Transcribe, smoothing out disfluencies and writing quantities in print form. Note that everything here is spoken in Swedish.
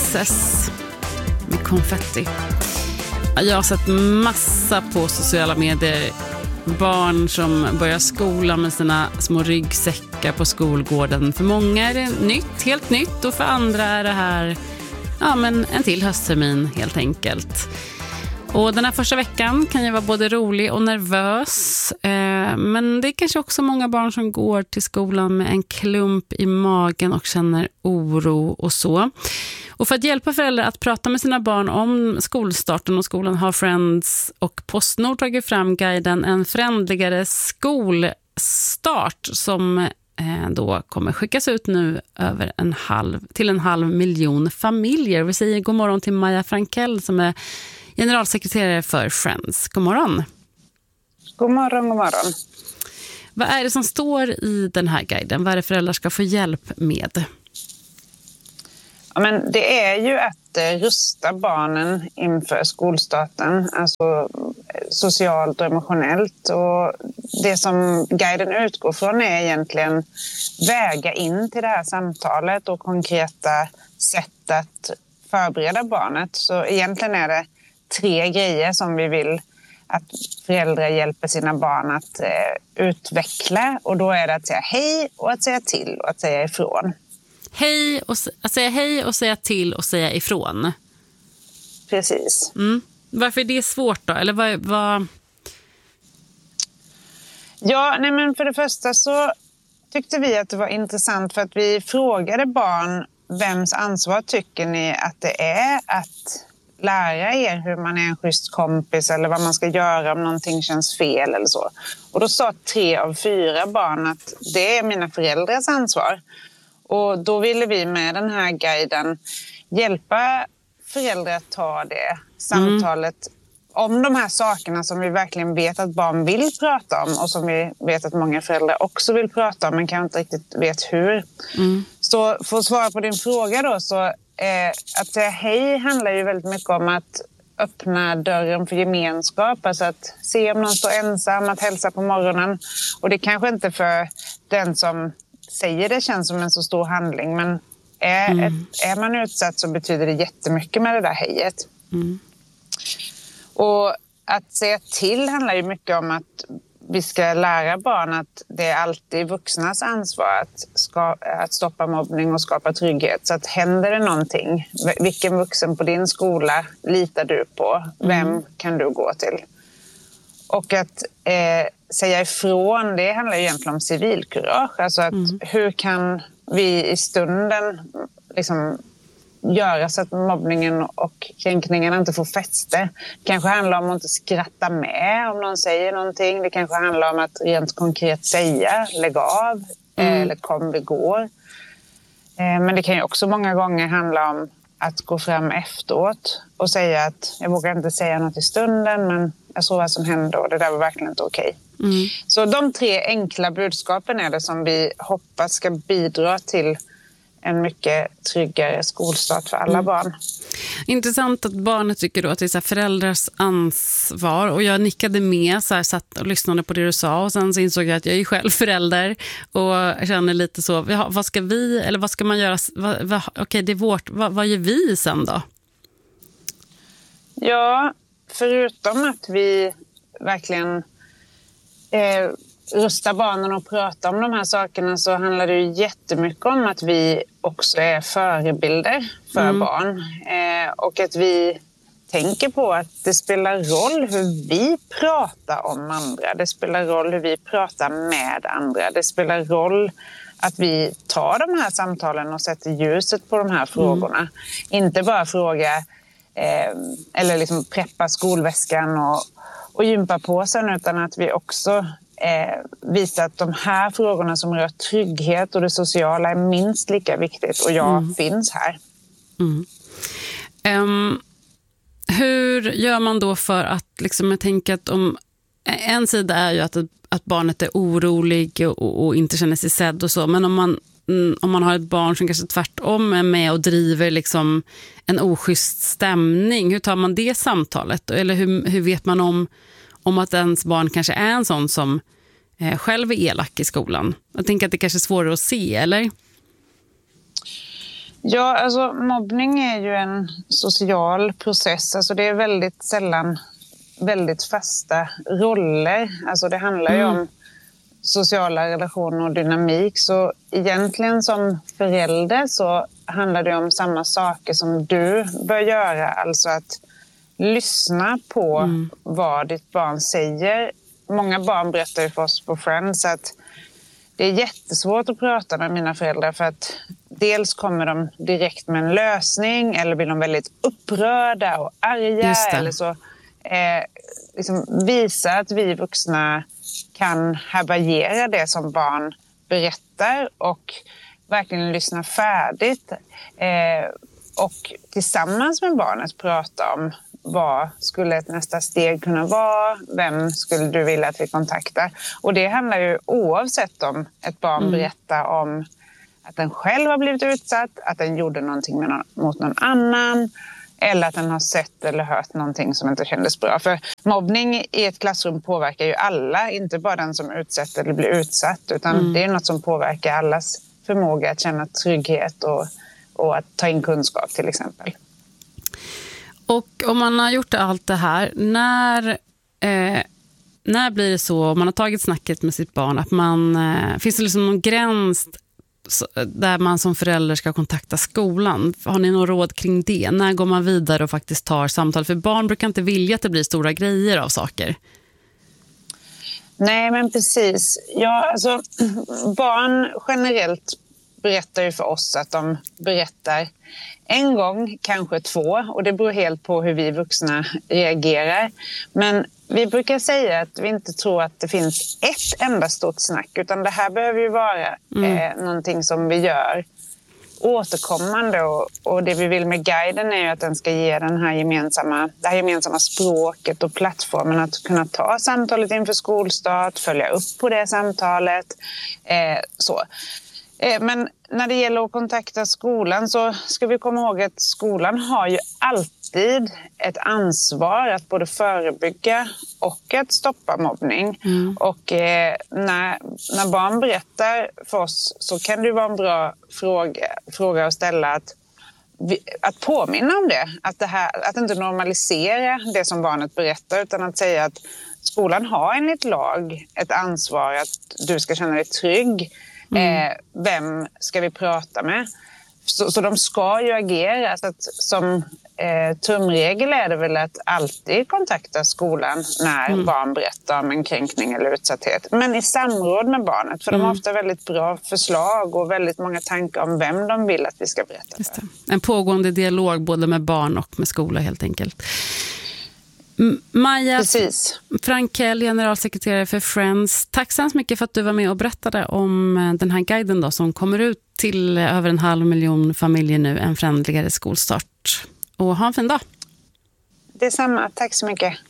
Princess med konfetti. Jag har sett massa på sociala medier. Barn som börjar skolan med sina små ryggsäckar på skolgården. För många är det nytt, helt nytt, och för andra är det här en till hösttermin helt enkelt. Och den här första veckan kan ju vara både rolig och nervös. Men det är kanske också många barn som går till skolan med en klump i magen och känner oro och så. Och för att hjälpa föräldrar att prata med sina barn om skolstarten och skolan har Friends och Postnord tagit fram guiden En förändligare skolstart som då kommer skickas ut nu över till 1,5 miljon familjer. Vi säger god morgon till Maja Frankell som är generalsekreterare för Friends. God morgon. God morgon, god morgon. Vad är det som står i den här guiden? Vad är det föräldrar ska få hjälp med? Ja, men det är ju att rusta barnen inför skolstarten, alltså socialt och emotionellt. Och det som guiden utgår från är egentligen väga in till det här samtalet och konkreta sätt att förbereda barnet. Så egentligen är det 3 grejer som vi vill att föräldrar hjälper sina barn att utveckla. Och då är det att säga hej och att säga till och att säga ifrån. Hej och att säga hej och säga till och säga ifrån. Precis. Varför är det svårt då? Eller vad? Ja, nej men för det första så tyckte vi att det var intressant för att vi frågade barn vems ansvar tycker ni att det är att lära er hur man är en schysst kompis eller vad man ska göra om någonting känns fel eller så. Och då sa 3 av 4 barn att det är mina föräldrars ansvar. Och då ville vi med den här guiden hjälpa föräldrar att ta det samtalet om de här sakerna som vi verkligen vet att barn vill prata om och som vi vet att många föräldrar också vill prata om men kan inte riktigt vet hur. Så för att svara på din fråga då så att säga hej handlar ju väldigt mycket om att öppna dörren för gemenskap, alltså att se om någon står ensam, att hälsa på morgonen. Och det kanske inte för den som säger det känns som en så stor handling, men är man utsatt så betyder det jättemycket med det där hejet. Och att säga till handlar ju mycket om att vi ska lära barn att det är alltid vuxnas ansvar att stoppa mobbning och skapa trygghet. Så att händer det någonting, vilken vuxen på din skola litar du på? Vem kan du gå till? Och att säga ifrån, det handlar ju egentligen om civilkurage. Alltså att hur kan vi i stunden liksom göra så att mobbningen och kränkningen inte får fäste. Det kanske handlar om att inte skratta med om någon säger någonting. Det kanske handlar om att rent konkret säga lägg av eller kom vi går. Men det kan ju också många gånger handla om att gå fram efteråt och säga att jag vågar inte säga något i stunden men jag såg vad som hände och det där var verkligen inte okej. Så de 3 enkla budskapen är det som vi hoppas ska bidra till en mycket tryggare skolstart för alla barn. Intressant att barnet tycker då att det är så här föräldrars ansvar. Och jag nickade med, så här, satt och lyssnade på det du sa. Och sen så insåg jag att jag är själv förälder. Och jag känner lite så, vad ska vi, eller vad ska man göra? Okej, det är vårt, vad gör vi sen då? Ja, förutom att vi verkligen rusta barnen och prata om de här sakerna så handlar det ju jättemycket om att vi också är förebilder för barn. Och att vi tänker på att det spelar roll hur vi pratar om andra. Det spelar roll hur vi pratar med andra. Det spelar roll att vi tar de här samtalen och sätter ljuset på de här frågorna. Inte bara fråga eller liksom preppa skolväskan och gympa på sen, utan att vi också visa att de här frågorna som rör trygghet och det sociala är minst lika viktigt och jag finns här. Hur gör man då för att liksom, jag tänker att om en sida är ju att barnet är orolig och inte känner sig sedd och så, men om man har ett barn som kanske tvärtom är med och driver liksom en oschysst stämning, hur tar man det samtalet? Eller hur vet man om att ens barn kanske är en sån som själv är elak i skolan? Jag tänker att det kanske är svårare att se, eller? Ja, alltså mobbning är ju en social process. Alltså det är väldigt sällan väldigt fasta roller. Alltså det handlar ju om sociala relationer och dynamik. Så egentligen som förälder så handlar det om samma saker som du bör göra. Alltså att lyssna på vad ditt barn säger. Många barn berättar ju för oss på Friends att det är jättesvårt att prata med mina föräldrar för att dels kommer de direkt med en lösning eller blir de väldigt upprörda och arga eller så liksom visa att vi vuxna kan härbärgera det som barn berättar och verkligen lyssna färdigt och tillsammans med barnet prata om vad skulle ett nästa steg kunna vara? Vem skulle du vilja att vi kontaktar? Och det handlar ju oavsett om ett barn berättar om att den själv har blivit utsatt, att den gjorde någonting mot någon annan eller att den har sett eller hört någonting som inte kändes bra. För mobbning i ett klassrum påverkar ju alla, inte bara den som utsätter eller blir utsatt, utan det är något som påverkar allas förmåga att känna trygghet och att ta in kunskap till exempel. Och om man har gjort allt det här, när blir det så, om man har tagit snacket med sitt barn, att finns det liksom någon gräns där man som förälder ska kontakta skolan? Har ni någon råd kring det? När går man vidare och faktiskt tar samtal? För barn brukar inte vilja att det blir stora grejer av saker. Nej, men precis. Ja, alltså, barn generellt berättar ju för oss att de berättar en gång, kanske 2, och det beror helt på hur vi vuxna reagerar. Men vi brukar säga att vi inte tror att det finns ett enda stort snack, utan det här behöver ju vara någonting som vi gör återkommande. Och det vi vill med guiden är ju att den ska ge det här gemensamma språket och plattformen att kunna ta samtalet inför skolstart, följa upp på det samtalet. Men när det gäller att kontakta skolan så ska vi komma ihåg att skolan har ju alltid ett ansvar att både förebygga och att stoppa mobbning. Och när barn berättar för oss så kan det ju vara en bra fråga att ställa att påminna om det. Att inte normalisera det som barnet berättar, utan att säga att skolan har enligt lag ett ansvar att du ska känna dig trygg. Vem ska vi prata med? Så de ska ju agera. Så att, som tumregel är det väl att alltid kontakta skolan när barn berättar om en kränkning eller utsatthet. Men i samråd med barnet. För de har ofta väldigt bra förslag och väldigt många tankar om vem de vill att vi ska berätta Just det. En pågående dialog både med barn och med skola helt enkelt. Maja Frankell, generalsekreterare för Friends. Tack så mycket för att du var med och berättade om den här guiden då, som kommer ut till över 500 000 familjer nu, en friendligare skolstart. Och ha en fin dag. Detsamma, tack så mycket.